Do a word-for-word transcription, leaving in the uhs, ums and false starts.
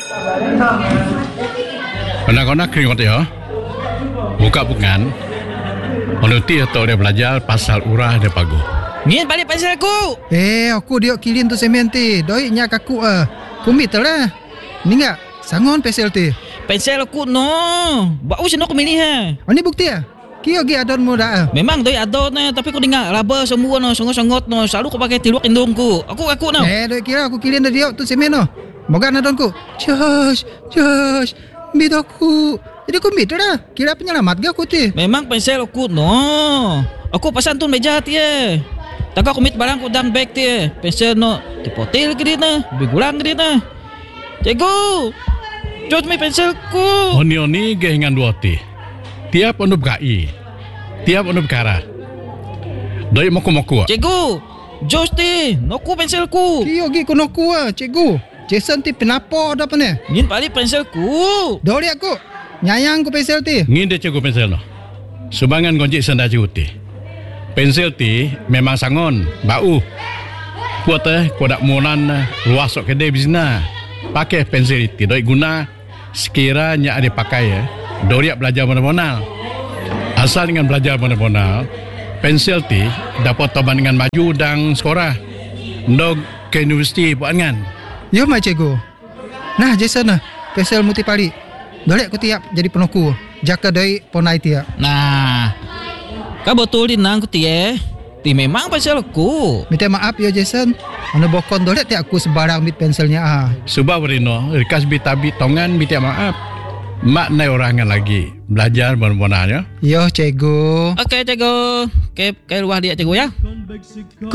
Anak-anak keringat ya. Buka bukan. Menuti atau dia belajar pasal urah dia pagu. Ni balik pensel aku. Eh, aku dia kilin tu semen ti. Doi nya kaku ah. Kumit lah. Ni enggak sangon pensel ti. Pensel aku no. Bau sino aku milih ha. Oh, ni bukti ah. Kio gi adon mo dah. Memang doi adon na, tapi aku dengar raba semua no, songot-songot no. Selalu aku pakai tiluak indungku. Aku aku no. Eh, doi kira aku kilin dia tu semen no. Moga adonku. Josh, Josh, mit aku. Jadi aku mit dah. Kira penyelamat ga aku ti. Memang pensel aku no. Aku pasan tu meja ti eh. Tak aku mit barang ku dang bag ti eh. Pensel no dipotil ke dia na, bigulang ke dia na. Cikgu. Jod mi penselku. Oni-oni gehingan dua ti. Tiap onu bkai. Tiap onu bekara. Doi moku-moku. Cikgu. Jos ti, noku penselku. Kio gi konoku ah, cikgu. Jason ti penapo dah pene. Ngin balik penselku. Doi aku. Nyayang ku pensel ti. Ngin dia cikgu pensel no. Subangan gonjik senda cikgu ti. Pensel ti memang sangon, bau. Kuat eh, kuat monan luas sok kedai bizna. Pakai pensel itu, doi guna sekiranya ada pakai ya. Doriak belajar mana-mana. Asal dengan belajar mana-mana, pensel ti dapat toban dengan maju dan sekolah. Ndog ke universiti buat kan. Yo mai cikgu. Nah, Jason nah, pensel muti pali. Doi aku tiap jadi penoku. Jaka doi ponai ti. Nah. Kau betul di nang ku ti eh. Ti memang pensel aku. Minta maaf ya Jason. Ana bokon doi ti aku sebarang mit penselnya ah. Subah berino, rikas bitabi tongan minta maaf. Mak nai orangan lagi belajar benar-benarnya. Yo cikgu. Okey cikgu. Okey, ke luar dia cikgu ya.